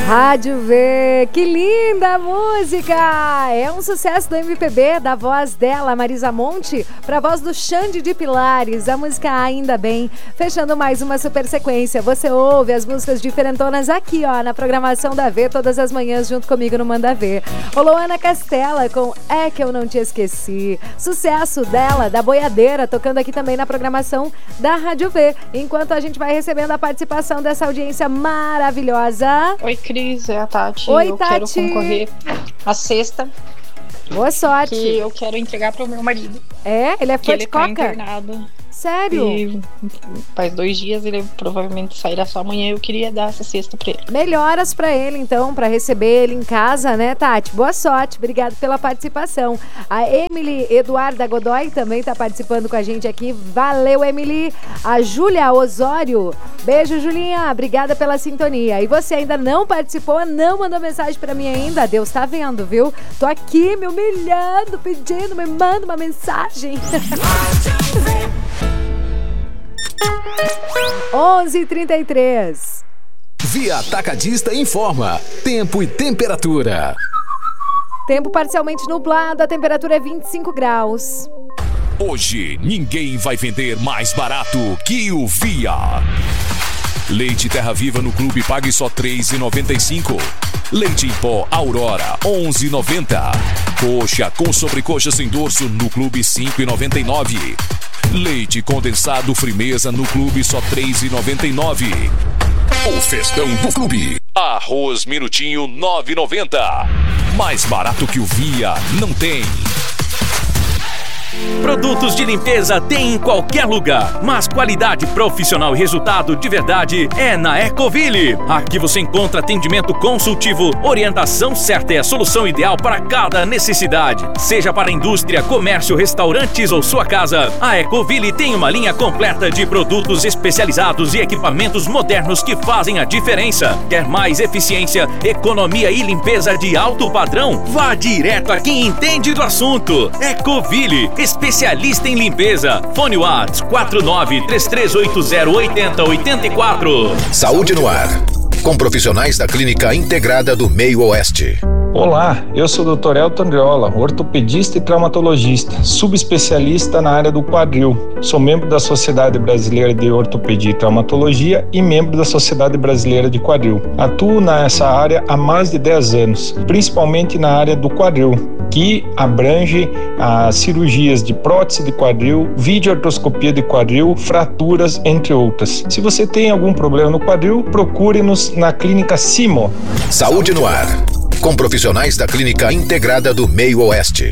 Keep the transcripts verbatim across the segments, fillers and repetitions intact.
Rádio V, que linda música! É um sucesso do M P B, da voz dela, Marisa Monte, pra voz do Xande de Pilares, a música Ainda Bem, fechando mais uma super sequência. Você ouve as músicas diferentonas aqui, ó, na programação da V, todas as manhãs junto comigo no Manda V. Rolou Ana Castela com É Que Eu Não Te Esqueci, sucesso dela, da Boiadeira, tocando aqui também na programação da Rádio V, enquanto a gente vai recebendo a participação dessa audiência maravilhosa. Oi, Cris, é a Tati. Oi, eu Tati. quero concorrer à cesta. Boa sorte. Que eu quero entregar para o meu marido. É? Ele é fã de Coca? Ele tá internado. Sério? E faz dois dias, ele provavelmente sairá só amanhã. Eu queria dar essa cesta pra ele. Melhoras pra ele, então, pra receber ele em casa, né, Tati? Boa sorte, obrigado pela participação. A Emily Eduarda Godoy também tá participando com a gente aqui. Valeu, Emily. A Júlia Osório. Beijo, Julinha. Obrigada pela sintonia. E você ainda não participou, não mandou mensagem pra mim ainda? Deus tá vendo, viu? Tô aqui me humilhando, pedindo, me manda uma mensagem. onze e trinta e três. Via Atacadista informa tempo e temperatura. Tempo parcialmente nublado, a temperatura é vinte e cinco graus. Hoje ninguém vai vender mais barato que o Via. Leite Terra Viva no Clube pague só três reais e noventa e cinco centavos. Leite em pó Aurora onze reais e noventa centavos. Coxa com sobrecoxa sem dorso no Clube cinco reais e noventa e nove centavos. Leite condensado Frimeza no Clube só três reais e noventa e nove centavos. O festão do Clube. Arroz Minutinho nove reais e noventa centavos. Mais barato que o Via não tem. Produtos de limpeza tem em qualquer lugar, mas qualidade profissional e resultado de verdade é na Ecoville. Aqui você encontra atendimento consultivo, orientação certa e a solução ideal para cada necessidade. Seja para indústria, comércio, restaurantes ou sua casa, a Ecoville tem uma linha completa de produtos especializados e equipamentos modernos que fazem a diferença. Quer mais eficiência, economia e limpeza de alto padrão? Vá direto a quem entende do assunto. Ecoville, especialista em limpeza. Fone WhatsApp quatro nove três três oito zero oito zero oito quatro. Saúde no ar, com profissionais da Clínica Integrada do Meio Oeste. Olá, eu sou o doutor Elton Andreola, ortopedista e traumatologista, subespecialista na área do quadril. Sou membro da Sociedade Brasileira de Ortopedia e Traumatologia e membro da Sociedade Brasileira de Quadril. Atuo nessa área há mais de dez anos, principalmente na área do quadril, que abrange as cirurgias de prótese de quadril, videoartroscopia de quadril, fraturas, entre outras. Se você tem algum problema no quadril, procure-nos na Clínica Simo. Saúde no ar, com profissionais da Clínica Integrada do Meio Oeste.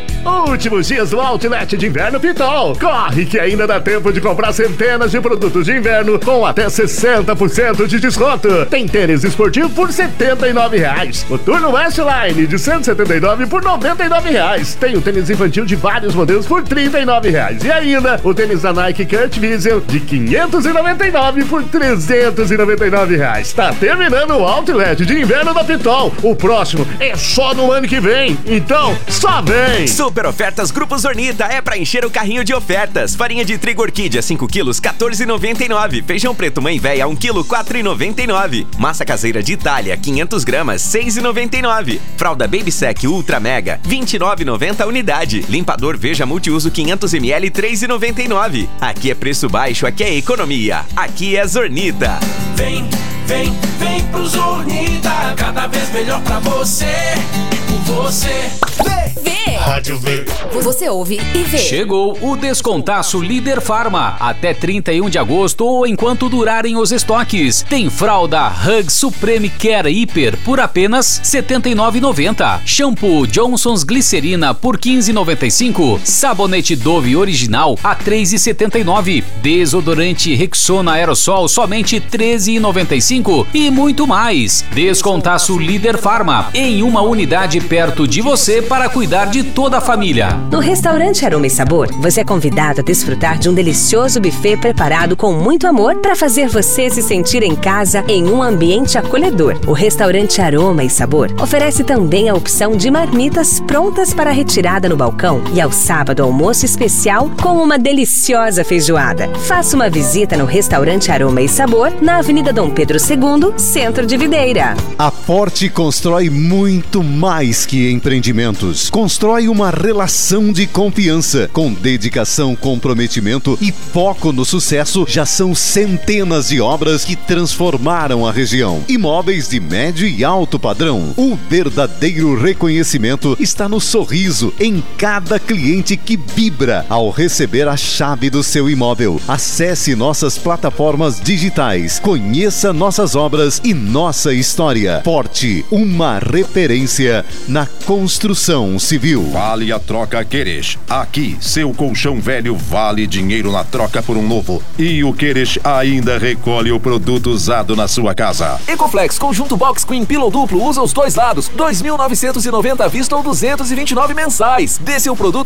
Últimos dias do Outlet de Inverno Pitol. Corre que ainda dá tempo de comprar centenas de produtos de inverno com até sessenta por cento de desconto. Tem tênis esportivo por setenta e nove reais. O Turno Westline de cento e setenta e nove por noventa e nove reais. Tem o tênis infantil de vários modelos por trinta e nove reais. E ainda o tênis da Nike Kurt Vision de quinhentos e noventa e nove por trezentos e noventa e nove reais. Tá terminando o Outlet de Inverno da Pitol. O próximo é só no ano que vem. Então, só vem! Super ofertas Grupo Zornita é pra encher o carrinho de ofertas. Farinha de trigo Orquídea cinco quilos, quatorze reais e noventa e nove centavos. Feijão preto Mãe Véia um quilo, quatro reais e noventa e nove centavos. Massa caseira de Itália quinhentas gramas, seis reais e noventa e nove centavos. Fralda Baby Sec Ultra Mega vinte e nove reais e noventa centavos a unidade. Limpador Veja Multiuso quinhentos mililitros, três reais e noventa e nove centavos. Aqui é preço baixo, aqui é economia. Aqui é Zornita. Vem, vem, vem pro Zornita. Cada vez melhor pra você e por você. Vê! Rádio V. Você ouve e vê. Chegou o descontaço Líder Farma. Até trinta e um de agosto ou enquanto durarem os estoques. Tem fralda Hug Supreme Care Hiper por apenas setenta e nove reais e noventa centavos. Shampoo Johnson's Glicerina por quinze reais e noventa e cinco centavos. Sabonete Dove Original a três reais e setenta e nove centavos. Desodorante Rexona Aerosol somente treze reais e noventa e cinco centavos. E muito mais. Descontaço Líder Farma. Em uma unidade perto de você para cuidar de toda a família. No restaurante Aroma e Sabor, você é convidado a desfrutar de um delicioso buffet preparado com muito amor para fazer você se sentir em casa em um ambiente acolhedor. O restaurante Aroma e Sabor oferece também a opção de marmitas prontas para retirada no balcão e ao sábado almoço especial com uma deliciosa feijoada. Faça uma visita no restaurante Aroma e Sabor na Avenida Dom Pedro segundo, Centro de Videira. A Forte constrói muito mais que empreendimentos. Constrói uma relação de confiança. Com dedicação, comprometimento e foco no sucesso, já são centenas de obras que transformaram a região. Imóveis de médio e alto padrão. O verdadeiro reconhecimento está no sorriso em cada cliente que vibra ao receber a chave do seu imóvel. Acesse nossas plataformas digitais, conheça nossas obras e nossa história. Forte, uma referência na construção civil. Vale a troca Queres. Aqui, seu colchão velho vale dinheiro na troca por um novo. E o Queres ainda recolhe o produto usado na sua casa. Ecoflex Conjunto Box Queen Pillow Duplo usa os dois lados, dois mil novecentos e noventa à vista ou duzentos e vinte e nove mensais. Dê seu produto